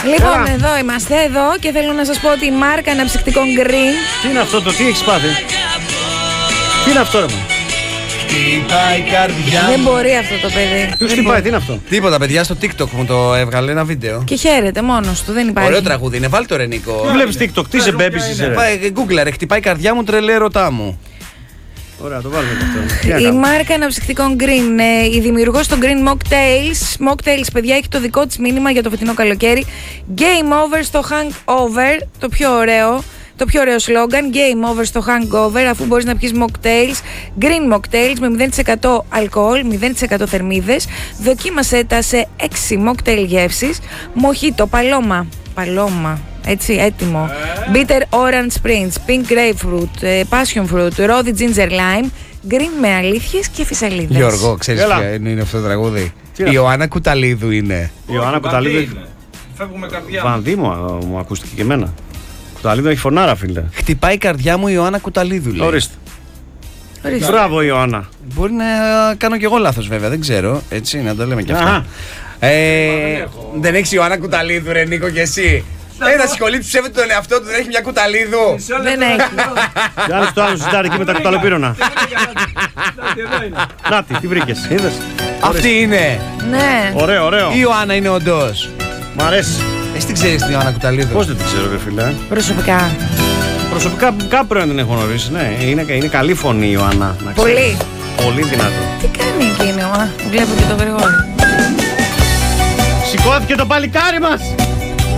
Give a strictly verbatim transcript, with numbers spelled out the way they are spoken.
Λοιπόν, έλα. Εδώ είμαστε, εδώ και θέλω να σας πω ότι η μάρκα αναψυκτικών Green. Τι είναι αυτό το, τι έχεις πάθει? Τι είναι αυτό, ρε μου? Χτυπάει η καρδιά. Δεν μπορεί αυτό το παιδί. Ποιος χτυπάει, τι είναι αυτό? Τίποτα, παιδιά, στο TikTok μου το έβγαλε ένα βίντεο. Και χαίρεται μόνος του, δεν υπάρχει. Ωραίο τραγούδι είναι, βάλ' το ρε Νίκο. Τι βλέπεις TikTok, τι σε μπέμπης είσαι ρε? Πάει, Google ρε, χτυπάει η καρδιά μου, τρελέ ερωτά μου. Ωραία, το βάλουμε και αυτό. Η μάρκα αναψυκτικών Green, ε, η δημιουργός των Green Mocktails. Mocktails, παιδιά, έχει το δικό της μήνυμα για το φετινό καλοκαίρι. Game over στο hangover, το πιο ωραίο. Το πιο ωραίο σλόγγαν, Game over στο hangover, αφού μπορείς να πιεις mocktails, green mocktails με μηδέν τοις εκατό αλκοόλ, μηδέν τοις εκατό θερμίδες. Δοκίμασέ τα σε έξι mocktail γεύσεις. Μοχίτο, παλώμα, παλώμα, έτσι, έτοιμο. Bitter orange sprints, pink grapefruit, passion fruit, rosy ginger lime, green με αλήθειες και φυσαλίδες. Γιώργο, ξέρεις ποια είναι αυτό το τραγούδι? Η Ιωάννα Κουταλίδου είναι. Η Ιωάννα Κουταλίδου. Φεύγουμε καρδιά. Βανδύ μου, μου ακούστηκε και εμένα. Κουταλίδου έχει φωνάρα, φίλε. Χτυπάει η καρδιά μου η Ιωάννα Κουταλίδου, λέει. Ορίστε. Ορίστε. Μπράβο, Ιωάννα. Μπορεί να κάνω κι εγώ λάθος, βέβαια, δεν ξέρω. Έτσι, να το λέμε κι αυτά. Ε, δεν έχεις Ιωάννα Κουταλίδου, ρε Νίκο, κι εσύ? Ένα σχολείο ψεύδεται τον εαυτό του, δεν έχει μια Κουταλίδου. Δεν έχει. Κι άλλος το άλλο συζητάρει εκεί με τα κουταλοπύρωνα. Νάτι, τι βρήκες, είδες? Αυτή είναι. Ναι. Ωραίο, ωραίο. Η Ιωάννα είναι όντως. Μ' αρέσει. Εσύ την ξέρεις την Ιωάννα Κουταλίδου? Πώς δεν την ξέρω, ρε φίλε? Προσωπικά. Προσωπικά κάπου πρέπει να την έχω γνωρίσει, ναι. Είναι, είναι καλή φωνή η Ιωάννα. Πολύ. Πολύ δυνατό. Τι κάνει εκείνο, α? Βλέπω και το Γρηγόρη. Σηκώθηκε το παλικάρι μας!